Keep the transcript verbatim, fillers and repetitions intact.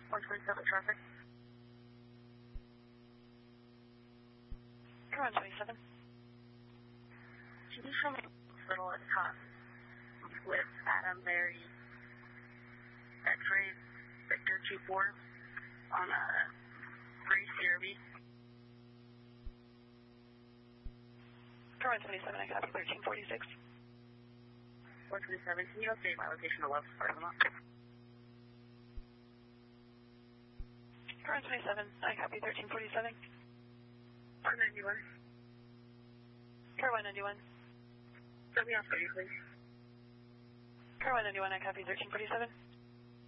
one twenty-seven traffic. Car one twenty-seven. Can you show me a little at top with Adam, Mary, X-ray, Victor two four on a three C R V? Car one twenty-seven, I copy thirteen forty-six. one twenty-seven, can you update my location to left part of the map? Car one twenty-seven, I copy thirteen forty-seven. one ninety-one. Car one ninety-one. Let me off for you, please. Car one ninety-one, I copy thirteen forty-seven.